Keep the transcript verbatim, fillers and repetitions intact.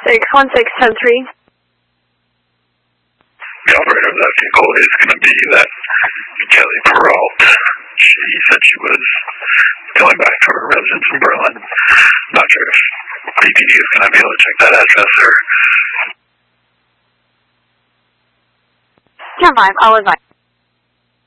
six one six ten three. The operator of that vehicle is going to be that Kelly Peralt. She said she was going back to her residence in Berlin. Not sure if B P D is going to be able to check that address or... ten five, I'll advise.